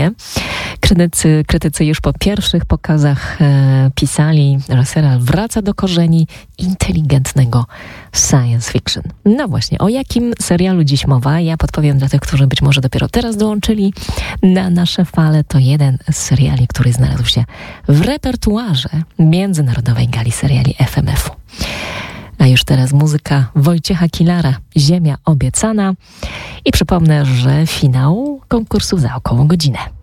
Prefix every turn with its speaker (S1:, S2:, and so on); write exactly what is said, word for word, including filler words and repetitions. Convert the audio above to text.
S1: zdecydowanie. Krytycy, krytycy już po pierwszych pokazach e, pisali, że serial wraca do korzeni inteligentnego science fiction. No właśnie, o jakim serialu dziś mowa? Ja podpowiem dla tych, którzy być może dopiero teraz dołączyli na nasze fale. To jeden z seriali, który znalazł się w repertuarze Międzynarodowej Gali Seriali F M F u. A już teraz muzyka Wojciecha Kilara, Ziemia obiecana. I przypomnę, że finał konkursu za około godzinę.